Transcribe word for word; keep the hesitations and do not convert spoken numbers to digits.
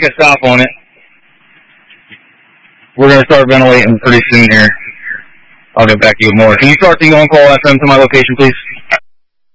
a stop on it. We're going to start ventilating pretty soon here. I'll get back to you with more. Can you start the on-call F M to my location, please?